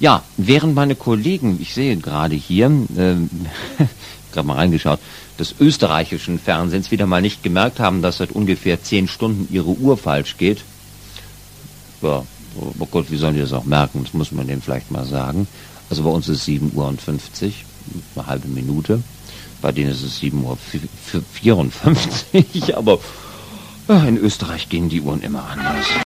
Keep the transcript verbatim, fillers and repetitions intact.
Ja, während meine Kollegen, ich sehe gerade hier, äh, gerade mal reingeschaut, des österreichischen Fernsehens wieder mal nicht gemerkt haben, dass seit ungefähr zehn Stunden ihre Uhr falsch geht. Ja, oh Gott, wie sollen die das auch merken? Das muss man denen vielleicht mal sagen. Also bei uns ist sieben Uhr fünfzig, eine halbe Minute. Bei denen ist es sieben Uhr vierundfünfzig, aber in Österreich gehen die Uhren immer anders.